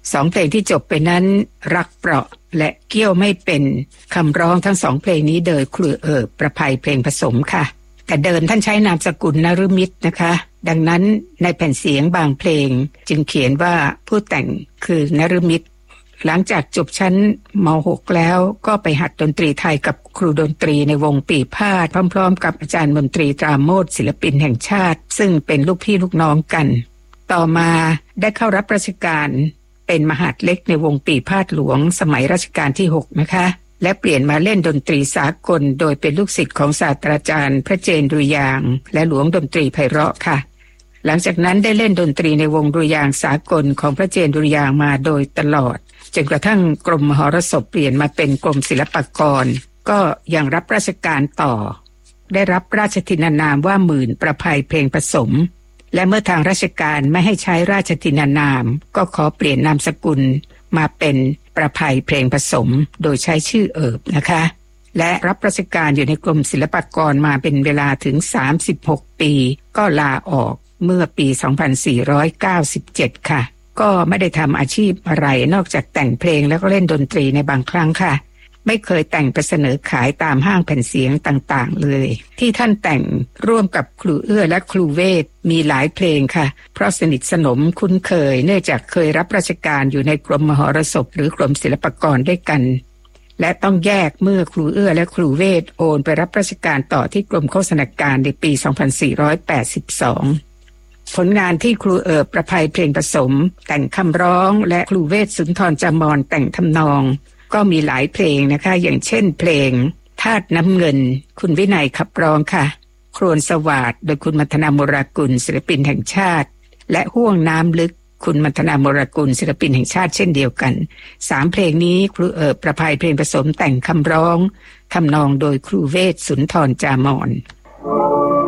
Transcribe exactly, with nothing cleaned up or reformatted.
สองเพลงที่จบไปนั้นรักเปราะและเกี้ยวไม่เป็นคำร้องทั้งสองเพลงนี้โดยครูเอิบประภัยเพลงผสมค่ะแต่เดิมท่านใช้นามสกุลนฤมิตนะคะดังนั้นในแผ่นเสียงบางเพลงจึงเขียนว่าผู้แต่งคือนฤมิตหลังจากจบชั้นม หก แล้วก็ไปหัดดนตรีไทยกับครูดนตรีในวงปีพาทย์พร้อมๆกับอาจารย์มนตรีตราโมชศิลปินแห่งชาติซึ่งเป็นลูกพี่ลูกน้องกันต่อมาได้เข้ารับราชการเป็นมหาดเล็กในวงปีพาทย์หลวงสมัยรัชกาลที่หกนะคะและเปลี่ยนมาเล่นดนตรีสากลโดยเป็นลูกศิษย์ของศาสตราจารย์พระเจนดุริยางค์และหลวงดนตรีไพเราะค่ะหลังจากนั้นได้เล่นดนตรีในวงดุริยางค์สากลของพระเจนดุริยางค์มาโดยตลอดจนกระทั่งกรมมหรสพเปลี่ยนมาเป็นกรมศิลปากรก็ยังรับราชการต่อได้รับราชทินานามว่าหมื่นประภัยเพลงผสมและเมื่อทางราชการไม่ให้ใช้ราชทินานามก็ขอเปลี่ยนนามสกุลมาเป็นประภัยเพลงผสมโดยใช้ชื่อเอิบนะคะและรับราชการอยู่ในกรมศิลปากรมาเป็นเวลาถึงสามสิบหกปีก็ลาออกเมื่อปีสองพันสี่ร้อยเก้าสิบเจ็ดค่ะก็ไม่ได้ทำอาชีพอะไรนอกจากแต่งเพลงแล้วก็เล่นดนตรีในบางครั้งค่ะไม่เคยแต่งไปเสนอขายตามห้างแผ่นเสียงต่างๆเลยที่ท่านแต่งร่วมกับครูเอื้อและครูเวทมีหลายเพลงค่ะเพราะสนิทสนมคุ้นเคยเนื่องจากเคยรับราชการอยู่ในกรมมหรสพหรือกรมศิลปากรด้วยกันและต้องแยกเมื่อครูเอื้อและครูเวทโอนไปรับราชการต่อที่กรมโฆษณาการในปีสองพันสี่ร้อยแปดสิบสองผลงานที่ครูเอิบประภัยเพลงผสมแต่งคำร้องและครูเวทสุนทรจามรแต่งทำนองก็มีหลายเพลงนะคะอย่างเช่นเพลงธาตุน้ำเงินคุณวินัยขับร้องค่ะโครนสวาทโดยคุณมัทนาโมรากุลศิลปินแห่งชาติและห้วงน้ำลึกคุณมัทนาโมรากุลศิลปินแห่งชาติเช่นเดียวกันสามเพลงนี้ครูเอิบประภัยเพลงผสมแต่งคำร้องทำนองโดยครูเวทสุนทรจามร